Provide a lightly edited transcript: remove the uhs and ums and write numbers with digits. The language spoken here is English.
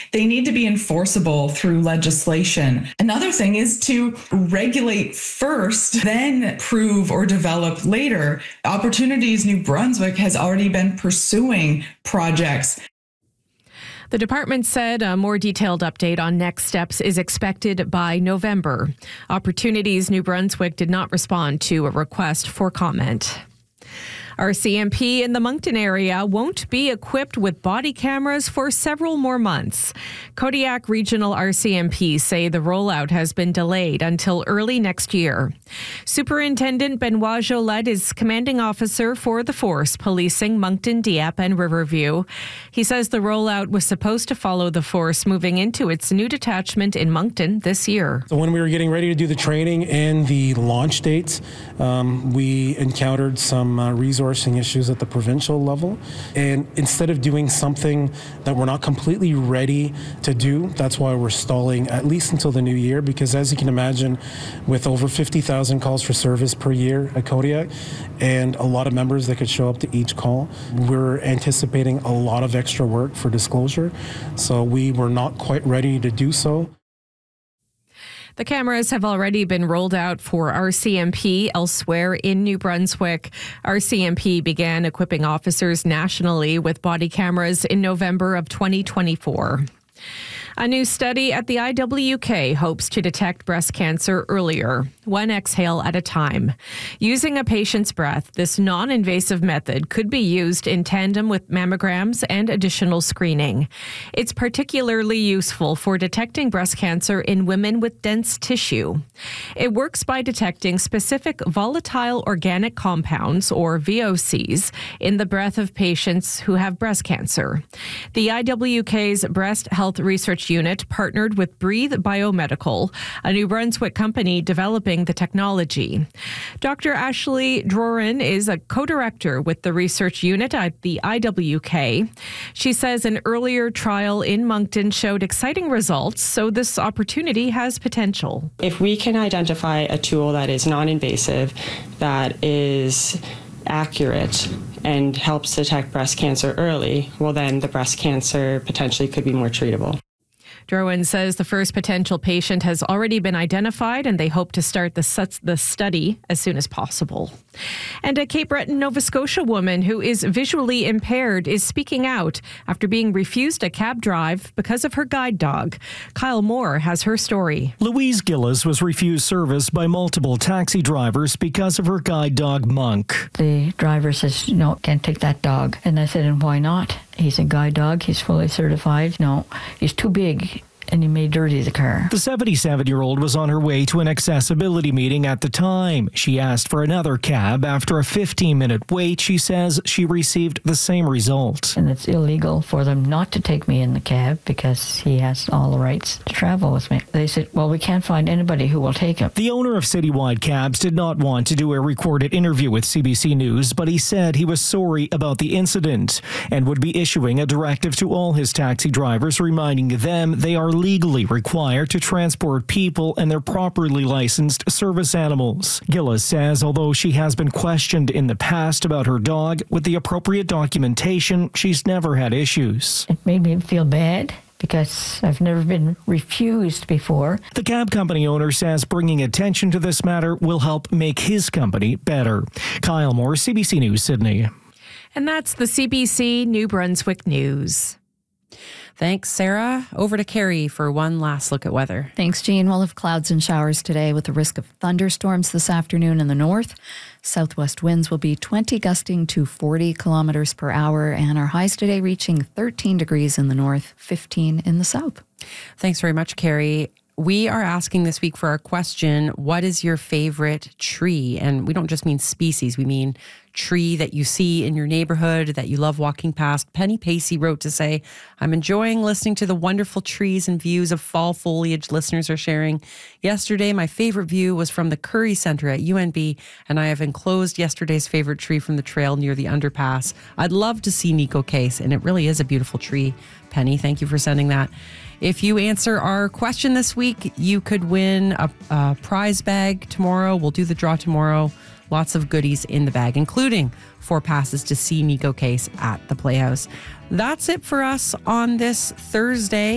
they need to be enforceable through legislation. Another thing is to regulate first, then prove or develop later. Opportunities New Brunswick has already been pursuing projects. The department said a more detailed update on next steps is expected by November. Opportunities New Brunswick did not respond to a request for comment. RCMP in the Moncton area won't be equipped with body cameras for several more months. Kodiak Regional RCMP say the rollout has been delayed until early next year. Superintendent Benoit Jolette is commanding officer for the force policing Moncton, Dieppe, and Riverview. He says the rollout was supposed to follow the force moving into its new detachment in Moncton this year. So when we were getting ready to do the training and the launch dates, we encountered some resourcing issues at the provincial level. And instead of doing something that we're not completely ready to do, that's why we're stalling at least until the new year, because as you can imagine, with over 50,000 calls for service per year at Kodiak and a lot of members that could show up to each call, we're anticipating a lot of extra work for disclosure. So we were not quite ready to do so. The cameras have already been rolled out for RCMP elsewhere in New Brunswick. RCMP began equipping officers nationally with body cameras in November of 2024. A new study at the IWK hopes to detect breast cancer earlier, one exhale at a time. Using a patient's breath, this non-invasive method could be used in tandem with mammograms and additional screening. It's particularly useful for detecting breast cancer in women with dense tissue. It works by detecting specific volatile organic compounds, or VOCs, in the breath of patients who have breast cancer. The IWK's Breast Health Research Unit partnered with Breathe Biomedical, a New Brunswick company developing the technology. Dr. Ashley Drorin is a co-director with the research unit at the IWK. She says an earlier trial in Moncton showed exciting results, so this opportunity has potential. If we can identify a tool that is non-invasive, that is accurate, and helps detect breast cancer early, well then the breast cancer potentially could be more treatable. Drowan says the first potential patient has already been identified and they hope to start the study as soon as possible. And a Cape Breton, Nova Scotia woman who is visually impaired is speaking out after being refused a cab drive because of her guide dog. Kyle Moore has her story. Louise Gillis was refused service by multiple taxi drivers because of her guide dog, Monk. The driver says, no, can't take that dog. And I said, and why not? He's a guide dog. He's fully certified. No, he's too big. And he may dirty the car. The 77-year-old was on her way to an accessibility meeting at the time. She asked for another cab. After a 15-minute wait, she says she received the same result. And it's illegal for them not to take me in the cab because he has all the rights to travel with me. They said, well, we can't find anybody who will take him. The owner of Citywide Cabs did not want to do a recorded interview with CBC News, but he said he was sorry about the incident and would be issuing a directive to all his taxi drivers, reminding them they are legally required to transport people and their properly licensed service animals. Gillis says although she has been questioned in the past about her dog, with the appropriate documentation, she's never had issues. It made me feel bad because I've never been refused before. The cab company owner says bringing attention to this matter will help make his company better. Kyle Moore, CBC News, Sydney. And that's the CBC New Brunswick News. Thanks, Sarah. Over to Carrie for one last look at weather. Thanks, Jean. We'll have clouds and showers today with the risk of thunderstorms this afternoon in the north. Southwest winds will be 20 gusting to 40 kilometers per hour, and our highs today reaching 13 degrees in the north, 15 in the south. Thanks very much, Carrie. We are asking this week for our question, what is your favorite tree? And we don't just mean species, we mean tree that you see in your neighborhood that you love walking past. Penny Pacey wrote to say, I'm enjoying listening to the wonderful trees and views of fall foliage listeners are sharing. Yesterday, my favorite view was from the Curry Center at UNB, and I have enclosed yesterday's favorite tree from the trail near the underpass. I'd love to see Nico Case, and it really is a beautiful tree. Penny, thank you for sending that. If you answer our question this week, you could win a prize bag tomorrow. We'll do the draw tomorrow. Lots of goodies in the bag, including 4 passes to see Nico Case at the Playhouse. That's it for us on this Thursday.